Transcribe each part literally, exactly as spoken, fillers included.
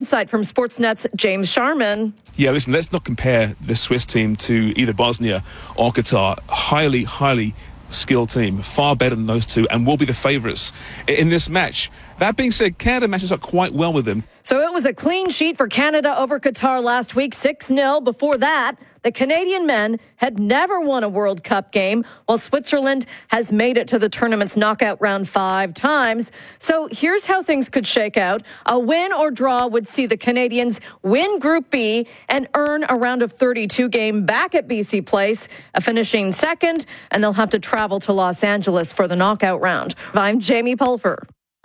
insight from Sportsnet's James Sharman. Yeah, listen, let's not compare the Swiss team to either Bosnia or Qatar. Highly, highly skilled team, far better than those two, and will be the favourites in this match. That being said, Canada matches up quite well with them. So it was a clean sheet for Canada over Qatar last week, six nil. Before that, the Canadian men had never won a World Cup game, while Switzerland has made it to the tournament's knockout round five times. So here's how things could shake out. A win or draw would see the Canadians win Group B and earn a round of thirty-two game back at B C Place, finishing second, and they'll have to travel to Los Angeles for the knockout round. I'm Jamie Pulver.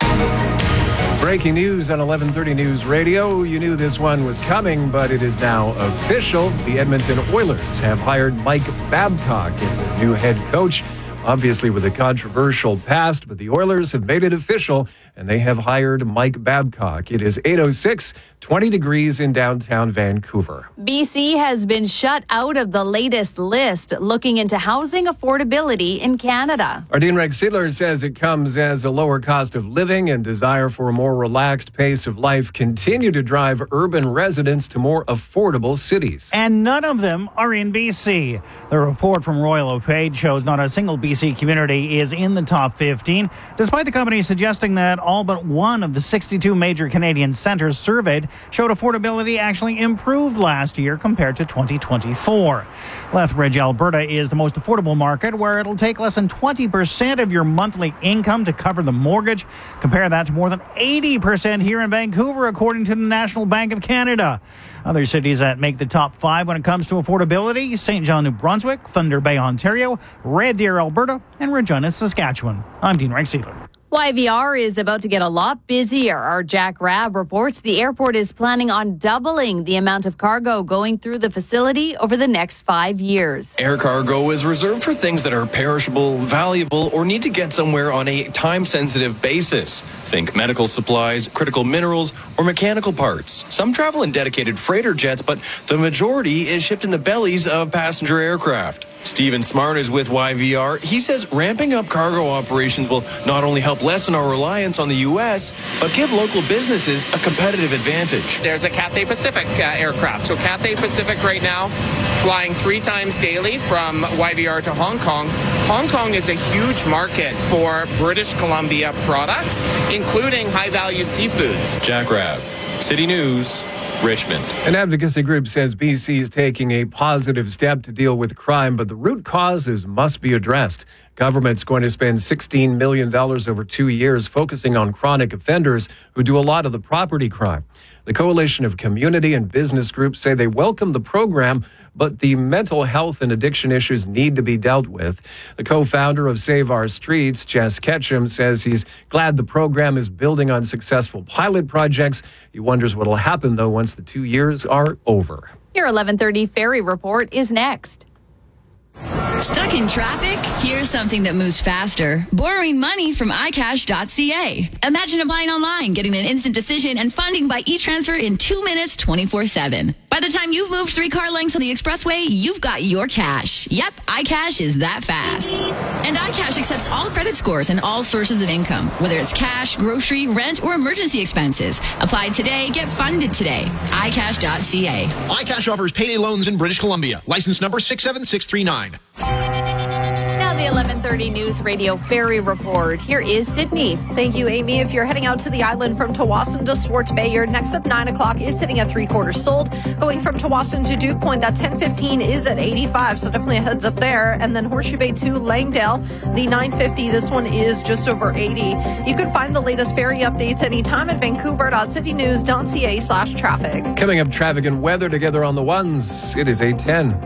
Breaking news on eleven thirty News Radio. You knew this one was coming, but it is now official. The Edmonton Oilers have hired Mike Babcock as their new head coach. Obviously with a controversial past, but the Oilers have made it official, and they have hired Mike Babcock. It is eight oh six, twenty degrees in downtown Vancouver. B C has been shut out of the latest list looking into housing affordability in Canada. Our Dean Rex Siedler says it comes as a lower cost of living and desire for a more relaxed pace of life continue to drive urban residents to more affordable cities. And none of them are in B C. The report from Royal LePage shows not a single B C community is in the top fifteen, despite the company suggesting that all but one of the sixty-two major Canadian centres surveyed showed affordability actually improved last year compared to twenty twenty-four. Lethbridge, Alberta is the most affordable market, where it'll take less than twenty percent of your monthly income to cover the mortgage. Compare that to more than eighty percent here in Vancouver, according to the National Bank of Canada. Other cities that make the top five when it comes to affordability: Saint John, New Brunswick, Thunder Bay, Ontario, Red Deer, Alberta, and Regina, Saskatchewan. I'm Dean Rex Siedler. Y V R is about to get a lot busier. Our Jack Rabb reports the airport is planning on doubling the amount of cargo going through the facility over the next five years. Air cargo is reserved for things that are perishable, valuable, or need to get somewhere on a time-sensitive basis. Think medical supplies, critical minerals, or mechanical parts. Some travel in dedicated freighter jets, but the majority is shipped in the bellies of passenger aircraft. Stephen Smart is with Y V R. He says ramping up cargo operations will not only help lessen our reliance on the U S, but give local businesses a competitive advantage. There's a Cathay Pacific uh, aircraft. So Cathay Pacific right now flying three times daily from Y V R to Hong Kong. Hong Kong is a huge market for British Columbia products, including high-value seafoods. Jack Rabb, City News, Richmond. An advocacy group says B C is taking a positive step to deal with crime, but the root causes must be addressed. Government's going to spend sixteen million dollars over two years focusing on chronic offenders who do a lot of the property crime. The Coalition of Community and Business Groups say they welcome the program, but the mental health and addiction issues need to be dealt with. The co-founder of Save Our Streets, Jess Ketchum, says he's glad the program is building on successful pilot projects. He wonders what will happen, though, once the two years are over. Your eleven thirty Ferry Report is next. Stuck in traffic? Here's something that moves faster. Borrowing money from i cash dot c a. Imagine applying online, getting an instant decision, and funding by e-transfer in two minutes, twenty-four seven. By the time you've moved three car lengths on the expressway, you've got your cash. Yep, iCash is that fast. And iCash accepts all credit scores and all sources of income, whether it's cash, grocery, rent, or emergency expenses. Apply today, get funded today. i cash dot c a. iCash offers payday loans in British Columbia. License number six seven six three nine. Now the eleven thirty News Radio Ferry Report. Here is Sydney. Thank you, Amy. If you're heading out to the island from Tawasin to Swartz Bay, your next up nine o'clock is sitting at three quarters sold. Going from Tawasin to Duke Point, that ten fifteen is at eighty-five, so definitely a heads up there. And then Horseshoe Bay to Langdale, the nine fifty, this one is just over eighty. You can find the latest ferry updates anytime at vancouver dot city news dot c a slash traffic. Coming up, traffic and weather together on the ones. It is eight ten.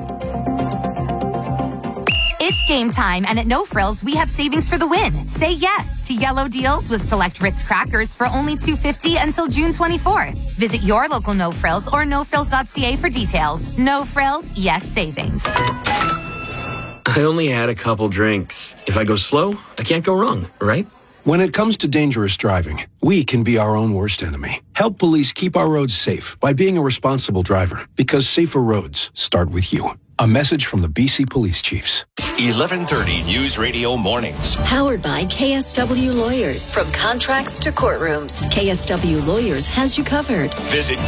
It's game time, and at No Frills, we have savings for the win. Say yes to yellow deals with select Ritz crackers for only two dollars and fifty cents until June twenty-fourth. Visit your local No Frills or no frills dot c a for details. No Frills, yes savings. I only had a couple drinks. If I go slow, I can't go wrong, right? When it comes to dangerous driving, we can be our own worst enemy. Help police keep our roads safe by being a responsible driver, because safer roads start with you. A message from the B C Police Chiefs. eleven thirty News Radio Mornings. Powered by K S W Lawyers. From contracts to courtrooms, K S W Lawyers has you covered. Visit